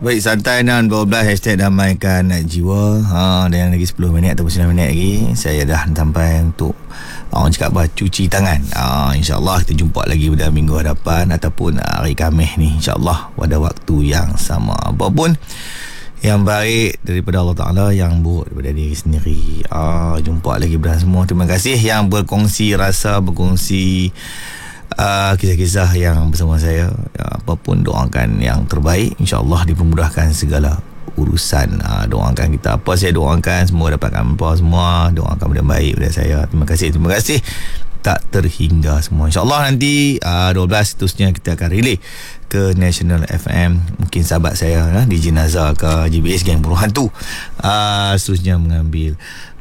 Baik, santai dan 12 hashtag damaikan jiwa. Dan lagi 10 minit atau 9 minit lagi saya dah sampai untuk orang cakap apa, cuci tangan. InsyaAllah kita jumpa lagi pada minggu hadapan ataupun hari Khamis ni, InsyaAllah pada waktu yang sama. Apapun yang baik daripada Allah Ta'ala, yang buruk daripada diri sendiri. Jumpa lagi pada semua. Terima kasih yang berkongsi rasa, berkongsi kisah-kisah yang bersama saya. Apapun, doakan yang terbaik, InsyaAllah dipermudahkan segala urusan. Doakan kita, apa saya doakan semua dapatkan apa semua. Doakan benda baik pada saya. Terima kasih tak terhingga semua. InsyaAllah nanti 12 seterusnya kita akan relay ke National FM. Mungkin sahabat saya di Jenazah ke GBS Gang Buruh Hantu seterusnya mengambil